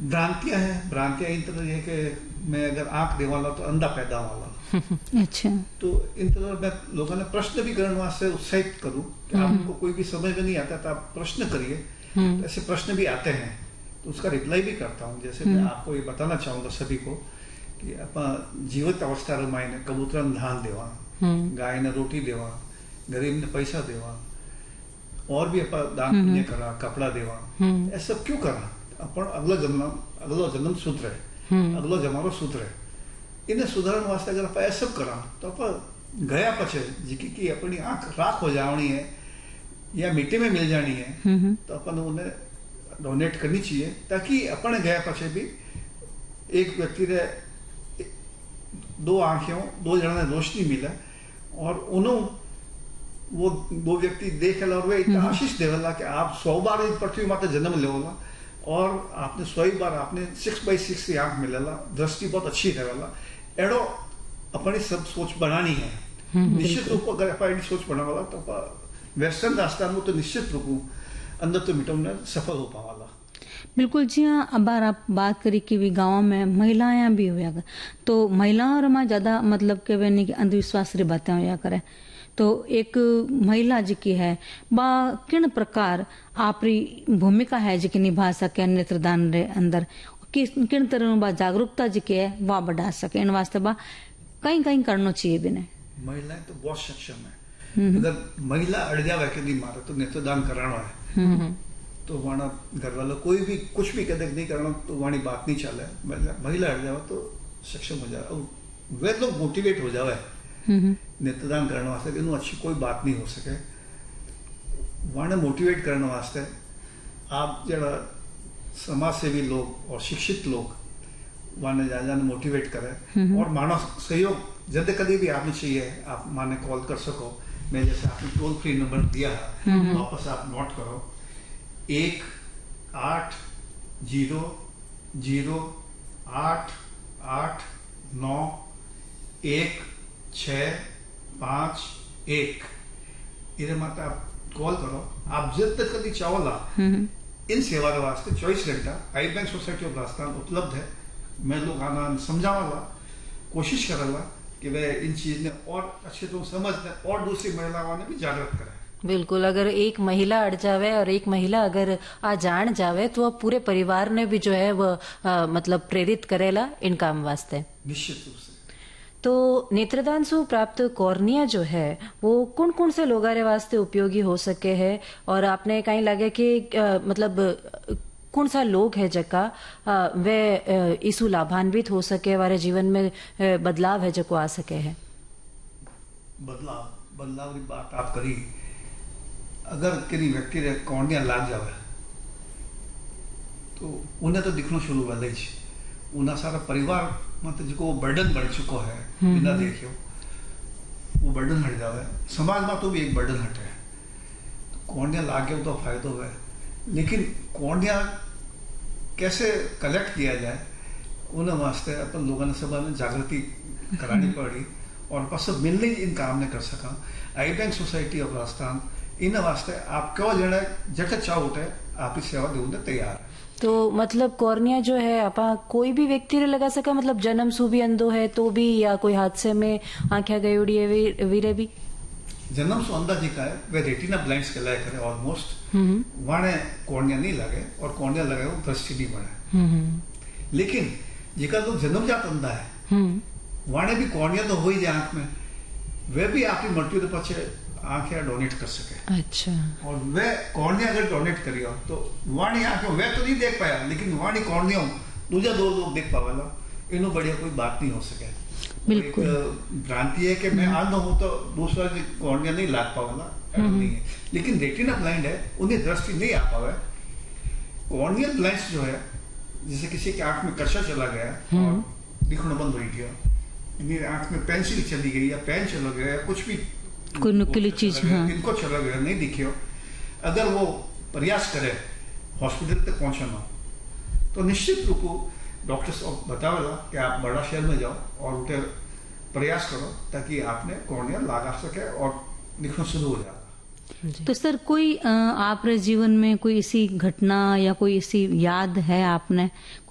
भ्रांतियां हैं। भ्रांतियां इन तरह है कि मैं अगर आंख देवाला तो अंधा पैदा वाला। अच्छा। तो इन तरह मैं लोगों ने प्रश्न भी करने वास्ते उत्साहित करूं कि आपको कोई भी समझ में नहीं आता तो आप प्रश्न करिए। ऐसे प्रश्न भी आते हैं तो उसका रिप्लाई भी करता हूँ। जैसे मैं आपको ये बताना चाहूंगा सभी को कि आप जीवित अवस्था मायने कबूतर ने धान देवा, गाय ने रोटी देवा, गरीब ने पैसा देवा, और भी आप दान पुण्य करा, कपड़ा देवा, ऐसा क्यों करा? अपन अगलो जन्म सुधरे, अगलो जमानो सुधरे, इन्हें सुधारण वास्ते अगर आप ऐसा करा तो आप गया पछे जी अपनी आंख राख हो जानी है या मिट्टी में मिल जानी है तो अपन उन्हें डोनेट करनी चाहिए, ताकि अपने गया पछे भी एक व्यक्ति ने दो आंखें, दो जना ने रोशनी मिले और उन्होंने वो दो व्यक्ति देख ला और वे इतना आशीष देवला कि आप 100 बार इस पृथ्वी माते जन्म लेवला और आपने 100 बार आपने 6/6 की आंख मिलेला, दृष्टि बहुत अच्छी रहेला। एडो अपनी सब सोच बनानी है। निश्चित रूप अगर अपनी सोच बनावाला तो वेस्टर्न राजस्थान में तो निश्चित रूप अंदर तो मिटों सफल हो पावाला। बिल्कुल जी हाँ। अब आप बात करी कि भी गाँव में महिलाएं भी होया तो महिलाओं में ज्यादा मतलब के वे नहीं कि अंधविश्वास री बातें होया करे। तो एक महिला जी की है बा किन प्रकार आपरी भूमिका है जी की निभा सके नेत्रदान रे अंदर, किन तरह बा जागरूकता जी की है वह बढ़ा सके, इन वास्ते बा कहीं कहीं करना चाहिए बिने। महिलाएं तो बहुत सक्षम है। अगर महिला अड़ जावे के नहीं मारे तो नेत्रदान कराना है तो वाणा घर वाला कोई भी कुछ भी कदम नहीं करना तो वाणी बात नहीं चले। महिला अड़ जावे तो सक्षम हो जाए, वे लोग मोटिवेट हो जावे नेत्रदान करने वास्ते कि अच्छी कोई बात नहीं हो सके। वाणे मोटिवेट करने वास्ते आप जरा समाज सेवी लोग और शिक्षित लोग वाने जाने मोटिवेट करें और मानो सहयोग जब कभी भी आपने चाहिए आप माने कॉल कर सको। मैं जैसे आपने टोल फ्री नंबर दिया है वापस आप नोट करो 1-800-889-1-6-5-1 इधर माता आप कॉल करो। आप जब तक कभी चावला इन सेवा वास्ते 24 घंटा आई बैंक सोसाइटी ऑफ राजस्थान उपलब्ध है। मैं लोग आना समझावाला कोशिश कराला कि वे इन चीज ने और अच्छे तो समझ और दूसरी महिलाओं ने भी जागृत करें। बिल्कुल, अगर एक महिला अड़ जावे और एक महिला अगर आ जान जावे तो वह पूरे परिवार ने भी जो है वह मतलब प्रेरित करेला इन काम वास्ते। निश्चित रूप से। तो नेत्रदान से प्राप्त कॉर्निया जो है वो कौन कौन से लोगारे वास्ते उपयोगी हो सके है, और आपने कहीं लगे कि मतलब कौन सा लोग है जका वे इसु लाभान्वित हो सके, वारे जीवन में बदलाव है जो आ सके है। बदलाव की बात आप करी, अगर किसी व्यक्ति ने कॉर्निया लाग जावे तो उन्हें तो दिखना शुरू हो जाए। उन्हें सारा परिवार मतलब जो वो बर्डन बढ़ चुका है बिना देखियो वो बर्डन हट जावे। समाज में तो भी एक बर्डन हटे। तो कॉर्निया लाग गया तो फायदा है, लेकिन कॉर्निया कैसे कलेक्ट किया जाए उन्हें वास्ते अपन लोगों ने सब जागृति करानी पड़ी और बस सब मिलने इन काम ने कर सका। आई बैंक सोसाइटी ऑफ राजस्थान इन वास्ते आप क्यों जने जट चाहो उठे आप ही सेवा देने तैयार। तो मतलब कॉर्निया जो है आपा कोई भी व्यक्ति ने लगा सका, मतलब जन्म सु भी अंधो है तो भी, या कोई हादसे में आंखें गई उड़ी है वीरे भी जन्म सु अंधा जी का है वे रेटिना ब्लाइंड्स कहलाए करे ऑलमोस्ट। वाणे कॉर्निया नहीं लगे और कॉर्निया लगे वो दृष्टि नहीं बने। लेकिन जिका लोग जन्मजात अंधा है वाणे भी कॉर्निया तो हो ही जाए आंख में, वे भी आपकी मृत्यु के पीछे आंखें डोनेट कर सके। अच्छा। और वे कॉर्निया अगर डोनेट करियो तो वाणी आंखें वे तो नहीं देख पाया, लेकिन वाणी कॉर्निया दूसरा दो लोग देख पावेला। इनो बढ़िया कोई बात नहीं हो सके। बिल्कुल भ्रांति है कि मैं अंध हूं तो दूसरा कॉर्निया नहीं लाग पावेला, नहीं है। लेकिन रेटिना ब्लाइंड है उन्हें दृष्टि नहीं आ पावे। कॉर्नियल ब्लाइंड्स जो है जैसे किसी की आंख में कशा चला गया और दिखना बंद हो गया, इनकी आंख में पेंसिल चली गई या पेन चला गया या कुछ भी कोई नुकीली चीज इनको चला गया नहीं दिखियो, अगर वो प्रयास करे हॉस्पिटल तक पहुंचना तो निश्चित रूप डॉक्टर्स बतावेला कि आप बड़ा शहर में जाओ और उठे प्रयास करो ताकि आपने कॉर्निया लगा सके और दिखना शुरू हो जाएगा। तो सर कोई आपके जीवन में कोई ऐसी घटना या कोई ऐसी याद है आपने